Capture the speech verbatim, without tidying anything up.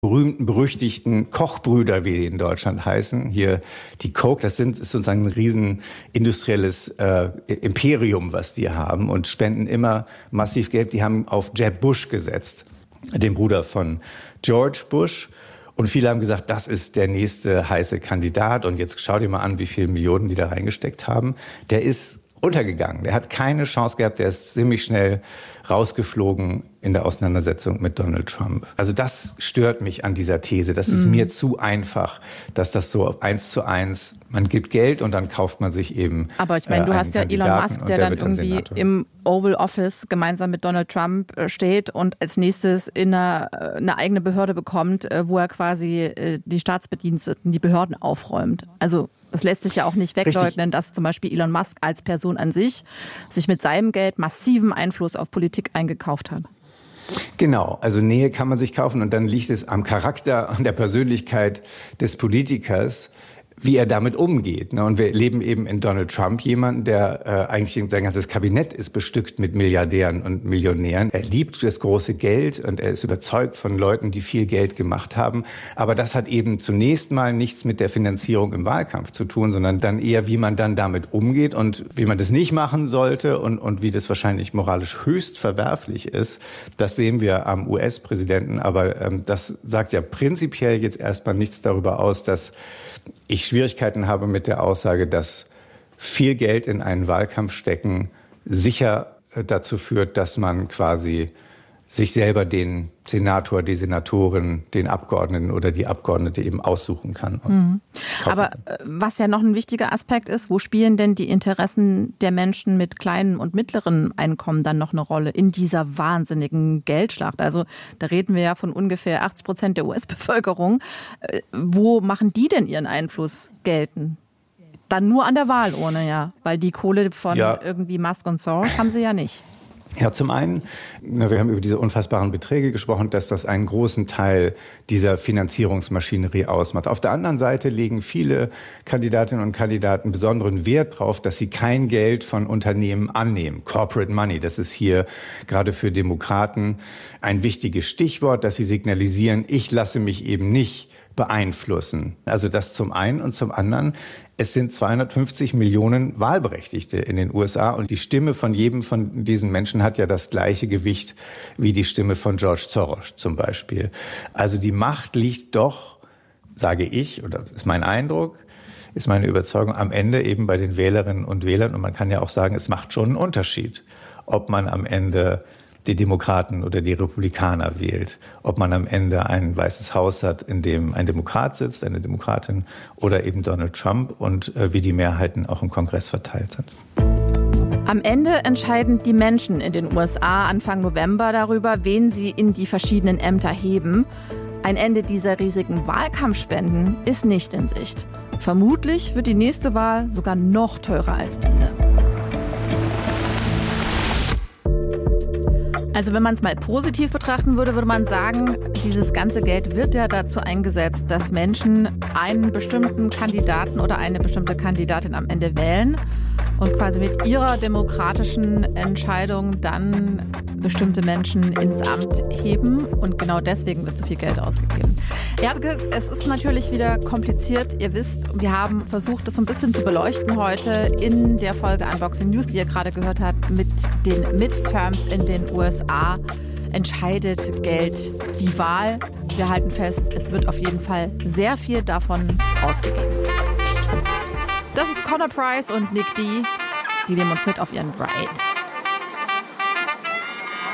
berühmten, berüchtigten Kochbrüder, wie die in Deutschland heißen, hier die Koch, das sind, ist sozusagen ein riesen industrielles äh, Imperium, was die haben und spenden immer massiv Geld. Die haben auf Jeb Bush gesetzt, den Bruder von George Bush. Und viele haben gesagt, das ist der nächste heiße Kandidat. Und jetzt schau dir mal an, wie viele Millionen die da reingesteckt haben. Der ist untergegangen. Der hat keine Chance gehabt. Der ist ziemlich schnell rausgeflogen in der Auseinandersetzung mit Donald Trump. Also das stört mich an dieser These. Das ist mhm. mir zu einfach, dass das so eins zu eins, man gibt Geld und dann kauft man sich eben. Aber ich meine, du äh, hast ja Kandidaten Elon Musk, der, der dann irgendwie Senator. im Oval Office gemeinsam mit Donald Trump steht und als nächstes in eine, eine eigene Behörde bekommt, wo er quasi die Staatsbediensteten, die Behörden aufräumt. Also das lässt sich ja auch nicht wegleugnen, Richtig. dass zum Beispiel Elon Musk als Person an sich sich mit seinem Geld massiven Einfluss auf Politik eingekauft hat. Genau, also Nähe kann man sich kaufen und dann liegt es am Charakter, an der Persönlichkeit des Politikers, wie er damit umgeht. Und wir leben eben in Donald Trump jemanden, der äh, eigentlich sein ganzes Kabinett ist bestückt mit Milliardären und Millionären. Er liebt das große Geld und er ist überzeugt von Leuten, die viel Geld gemacht haben. Aber das hat eben zunächst mal nichts mit der Finanzierung im Wahlkampf zu tun, sondern dann eher, wie man dann damit umgeht und wie man das nicht machen sollte und, und wie das wahrscheinlich moralisch höchst verwerflich ist. Das sehen wir am U S-Präsidenten. Aber ähm, das sagt ja prinzipiell jetzt erstmal nichts darüber aus, dass ich Schwierigkeiten habe mit der Aussage, dass viel Geld in einen Wahlkampf stecken sicher dazu führt, dass man quasi sich selber den Senator, die Senatorin, den Abgeordneten oder die Abgeordnete eben aussuchen kann. Mhm. Aber was ja noch ein wichtiger Aspekt ist, wo spielen denn die Interessen der Menschen mit kleinem und mittleren Einkommen dann noch eine Rolle in dieser wahnsinnigen Geldschlacht? Also da reden wir ja von ungefähr achtzig Prozent der U S-Bevölkerung. Wo machen die denn ihren Einfluss geltend? Dann nur an der Wahlurne, ja, weil die Kohle von ja. irgendwie Musk und Soros haben sie ja nicht. Ja, zum einen, wir haben über diese unfassbaren Beträge gesprochen, dass das einen großen Teil dieser Finanzierungsmaschinerie ausmacht. Auf der anderen Seite legen viele Kandidatinnen und Kandidaten besonderen Wert darauf, dass sie kein Geld von Unternehmen annehmen. Corporate Money, das ist hier gerade für Demokraten ein wichtiges Stichwort, dass sie signalisieren, ich lasse mich eben nicht beeinflussen. Also das zum einen und zum anderen, es sind zweihundertfünfzig Millionen Wahlberechtigte in den U S A und die Stimme von jedem von diesen Menschen hat ja das gleiche Gewicht wie die Stimme von George Soros zum Beispiel. Also die Macht liegt doch, sage ich, oder ist mein Eindruck, ist meine Überzeugung, am Ende eben bei den Wählerinnen und Wählern. Und man kann ja auch sagen, es macht schon einen Unterschied, ob man am Ende die Demokraten oder die Republikaner wählt. Ob man am Ende ein Weißes Haus hat, in dem ein Demokrat sitzt, eine Demokratin oder eben Donald Trump und äh, wie die Mehrheiten auch im Kongress verteilt sind. Am Ende entscheiden die Menschen in den U S A Anfang November darüber, wen sie in die verschiedenen Ämter heben. Ein Ende dieser riesigen Wahlkampfspenden ist nicht in Sicht. Vermutlich wird die nächste Wahl sogar noch teurer als diese. Also wenn man es mal positiv betrachten würde, würde man sagen, dieses ganze Geld wird ja dazu eingesetzt, dass Menschen einen bestimmten Kandidaten oder eine bestimmte Kandidatin am Ende wählen und quasi mit ihrer demokratischen Entscheidung dann bestimmte Menschen ins Amt heben. Und genau deswegen wird so viel Geld ausgegeben. Ja, es ist natürlich wieder kompliziert. Ihr wisst, wir haben versucht, das so ein bisschen zu beleuchten heute in der Folge Unboxing News, die ihr gerade gehört habt, mit den Midterms in den U S A. Entscheidet Geld die Wahl? Wir halten fest, es wird auf jeden Fall sehr viel davon ausgegeben. Das ist Connor Price und Nick D. Die nehmen uns mit auf ihren Ride.